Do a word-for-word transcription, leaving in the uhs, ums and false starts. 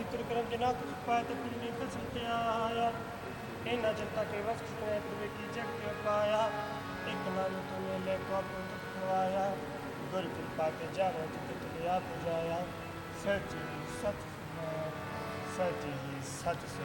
ਬੋਲੀ ਤੁਰ ਕਰਮ ਜਨਾ ਕੁਛ ਪਾਇਆ ਤੇ ਪੁੰਨੀ ਫਸਲ ਤੇ ਆਇਆ ਇਹਨਾਂ ਜਨਤਾ ਕੇ ਵਸ ਕਿਤਨੇ ਤੁਵੇ ਕੀ ਜਗ ਕੇ ਪਾਇਆ ਇੱਕ ਨਾਮ ਤੁਮੇ ਲੈ ਕੋ ਪੁੱਤ ਖਵਾਇਆ ਗੁਰ ਕਿਰਪਾ ਤੇ ਜਾਣੋ ਜਿਤ ਤੇ ਆਪ ਜਾਇਆ ਸੱਚ ਹੀ ਸੱਚ ਸੁਨਾਇਆ ਸੱਚ ਹੀ ਸੱਚ